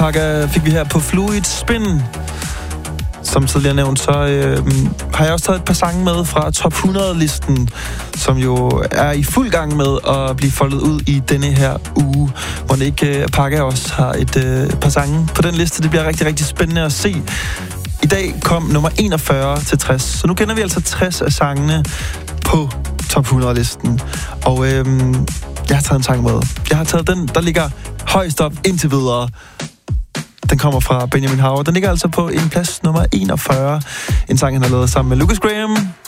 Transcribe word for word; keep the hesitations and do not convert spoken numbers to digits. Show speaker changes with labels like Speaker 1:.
Speaker 1: Pakka fik vi her på Fluid Spin. Som tidligere nævnt, så øh, har jeg også taget et par sange med fra top hundrede-listen, som jo er i fuld gang med at blive foldet ud i denne her uge, hvor det ikke øh, Pakka også har et øh, par sange på den liste. Det bliver rigtig, rigtig spændende at se. I dag kom nummer enogfyrre til tres, så nu kender vi altså tres af sangene på top hundrede-listen. Og øh, jeg har taget en sang med. Jeg har taget den, der ligger højst op indtil videre. Den kommer fra Benjamin Haver. Den ligger altså på en plads nummer enogfyrre. En sang, han har lavet sammen med Lucas Graham.